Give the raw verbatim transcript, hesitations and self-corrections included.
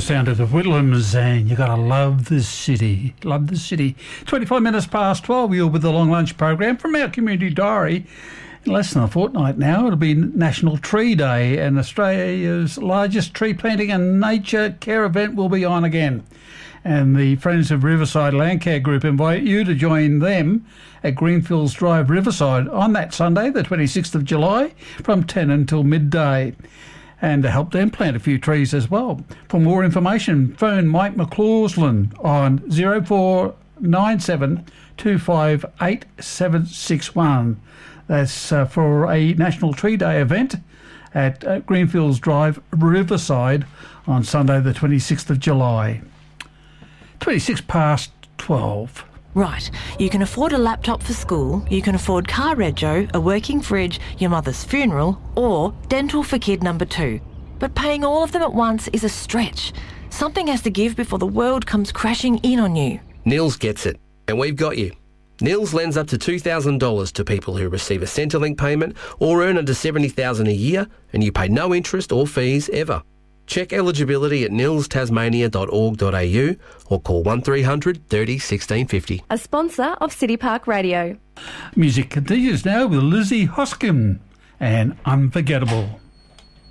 sound of the Whitlams, and you got to love the city. Love the city. twenty-five minutes past twelve, you're with the Long Lunch program from our community diary. In less than a fortnight now, it'll be National Tree Day, and Australia's largest tree planting and nature care event will be on again. And the Friends of Riverside Landcare Group invite you to join them at Greenfields Drive, Riverside, on that Sunday, the twenty-sixth of July, from ten until midday. And to help them plant a few trees as well. For more information, phone Mike McCausland on zero four nine seven two five eight seven six one. That's uh, for a National Tree Day event at uh, Greenfields Drive, Riverside, on Sunday the twenty-sixth of July. twenty-six past twelve. Right, you can afford a laptop for school, you can afford car rego, a working fridge, your mother's funeral, or dental for kid number two. But paying all of them at once is a stretch. Something has to give before the world comes crashing in on you. Nils gets it, and we've got you. Nils lends up to two thousand dollars to people who receive a Centrelink payment or earn under seventy thousand dollars a year, and you pay no interest or fees ever. Check eligibility at nils tasmania dot org dot a u or call one three hundred thirty sixteen fifty. A sponsor of City Park Radio. Music continues now with Lizzie Hoskin and Unforgettable.